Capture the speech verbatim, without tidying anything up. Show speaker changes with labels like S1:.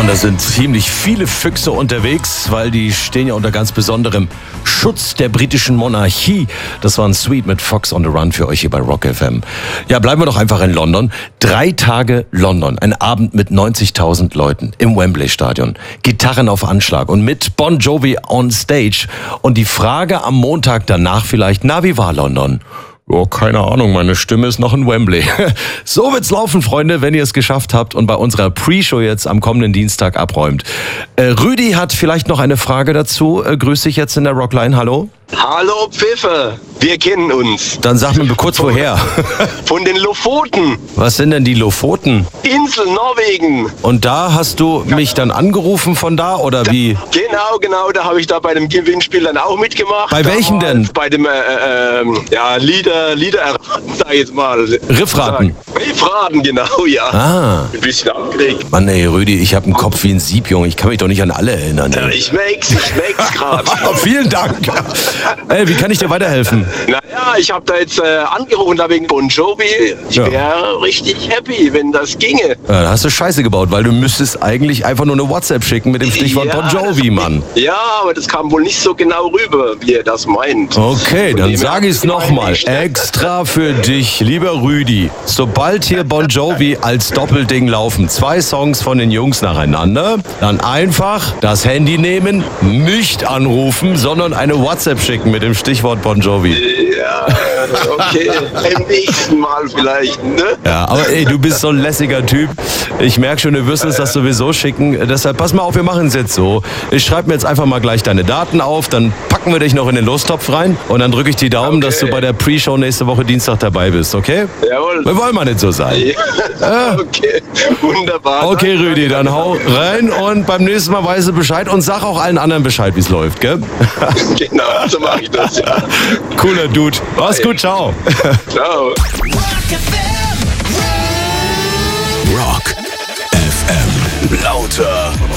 S1: da sind ziemlich viele Füchse unterwegs, weil die stehen ja unter ganz besonderem Schutz der britischen Monarchie. Das war ein Sweet mit Fox on the Run für euch hier bei Rock F M. Ja, bleiben wir doch einfach in London. Drei Tage London, ein Abend mit neunzigtausend Leuten im Wembley-Stadion. Gitarren auf Anschlag und mit Bon Jovi on Stage. Und die Frage am Montag danach vielleicht, na, wie war London? Oh, keine Ahnung, meine Stimme ist noch in Wembley. So wird's laufen, Freunde, wenn ihr es geschafft habt und bei unserer Pre-Show jetzt am kommenden Dienstag abräumt. Äh, Rüdi hat vielleicht noch eine Frage dazu. Äh, grüß dich jetzt in der Rockline, hallo?
S2: Hallo Pfiffe, wir kennen uns.
S1: Dann sag mir kurz woher.
S2: Von den Lofoten.
S1: Was sind denn die Lofoten?
S2: Insel Norwegen.
S1: Und da hast du mich dann angerufen von da oder wie?
S2: Genau, genau, da habe ich da bei dem Gewinnspiel dann auch mitgemacht.
S1: Bei welchem denn?
S2: Bei dem, äh, äh, ja, Lieder, Lieder erraten, sag ich jetzt mal.
S1: Riffraten.
S2: Riffraten, genau, ja.
S1: Ah.
S2: Ein bisschen abgeregt.
S1: Mann ey, Rüdi, ich habe einen Kopf wie ein Sieb, Junge. Ich kann mich doch nicht an alle erinnern.
S2: Ja, ich merk's, ich merk's gerade.
S1: Vielen Dank. Ey, wie kann ich dir weiterhelfen?
S2: Naja, ich habe da jetzt äh, angerufen, da wegen Bon Jovi. Ich
S1: Ja.
S2: wäre richtig happy, wenn das ginge.
S1: Ja, da hast du Scheiße gebaut, weil du müsstest eigentlich einfach nur eine WhatsApp schicken mit dem Stichwort
S2: Ja,
S1: Bon Jovi, Mann.
S2: Ja, aber das kam wohl nicht so genau rüber, wie er das meint.
S1: Okay,
S2: Von
S1: dann
S2: dem
S1: sage
S2: her
S1: ich es nochmal.
S2: nicht, ne?
S1: Extra für dich, lieber Rüdi. Sobald hier Bon Jovi als Doppelding laufen, zwei Songs von den Jungs nacheinander, dann einfach das Handy nehmen, nicht anrufen, sondern eine WhatsApp schicken mit dem Stichwort Bon Jovi.
S2: Ja, okay. Beim nächsten Mal vielleicht, ne?
S1: Ja, aber ey, du bist so ein lässiger Typ. Ich merke schon, du wirst uns das sowieso schicken. Deshalb pass mal auf, wir machen es jetzt so. Ich schreibe mir jetzt einfach mal gleich deine Daten auf, dann packen wir dich noch in den Lostopf rein und dann drücke ich die Daumen,
S2: Okay.
S1: dass du bei der Pre-Show nächste Woche Dienstag dabei bist, okay?
S2: Jawohl.
S1: Wir wollen mal nicht so sein.
S2: Ja. Okay, wunderbar.
S1: Okay, Rüdi, dann hau rein und beim nächsten Mal weißt du Bescheid und sag auch allen anderen Bescheid, wie es läuft, gell?
S2: Genau, so mache ich das, ja.
S1: Cooler Dude. Mach's gut, ciao.
S2: Ciao.
S3: Rock F M. Lauter